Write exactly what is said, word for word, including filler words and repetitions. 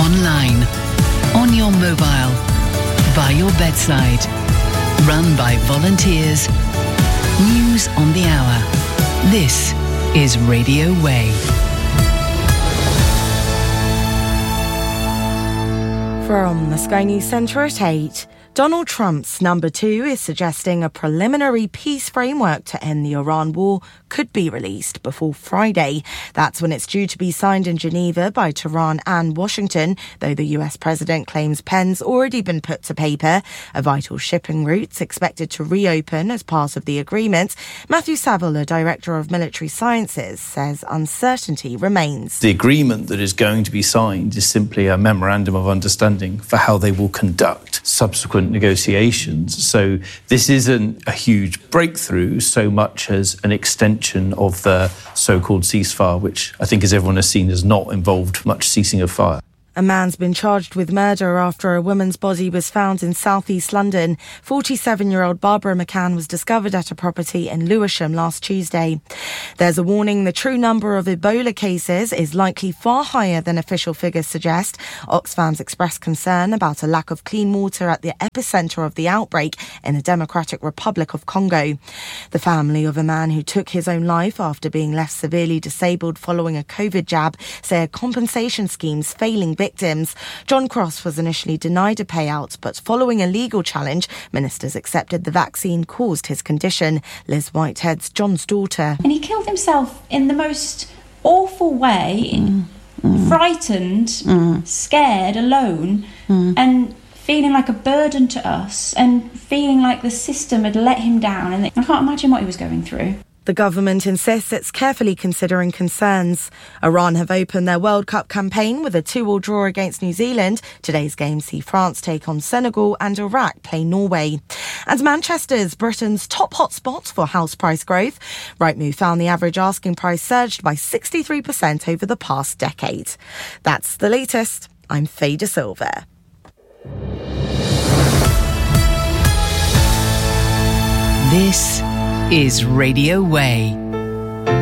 online, on your mobile, by your bedside. Run by volunteers. News on the hour. This is Radio Way. From the Sky News Centre at eight, Donald Trump's number two is suggesting a preliminary peace framework to end the Iran war could be released before Friday. That's when it's due to be signed in Geneva by Tehran and Washington, though the U S president claims pen's already been put to paper. A vital shipping route's expected to reopen as part of the agreement. Matthew Saville, a director of military sciences, says uncertainty remains. The agreement that is going to be signed is simply a memorandum of understanding for how they will conduct subsequent negotiations. So this isn't a huge breakthrough so much as an extension of the so-called ceasefire, which I think, as everyone has seen, has not involved much ceasing of fire. A man's been charged with murder after a woman's body was found in southeast London. forty-seven-year-old Barbara McCann was discovered at a property in Lewisham last Tuesday. There's a warning the true number of Ebola cases is likely far higher than official figures suggest. Oxfam's expressed concern about a lack of clean water at the epicentre of the outbreak in the Democratic Republic of Congo. The family of a man who took his own life after being left severely disabled following a COVID jab say a compensation scheme's failing victims. John Cross was initially denied a payout, but following a legal challenge, ministers accepted the vaccine caused his condition. Liz Whitehead's John's daughter. And he killed himself in the most awful way, mm. Mm. frightened, mm. scared, alone, mm. and feeling like a burden to us and feeling like the system had let him down. And I can't imagine what he was going through. The government insists it's carefully considering concerns. Iran have opened their World Cup campaign with a two-all draw against New Zealand. Today's games see France take on Senegal and Iraq play Norway. And Manchester's Britain's top hotspot for house price growth. Rightmove found the average asking price surged by sixty-three percent over the past decade. That's the latest. I'm Faye De Silva. This is Radio Way.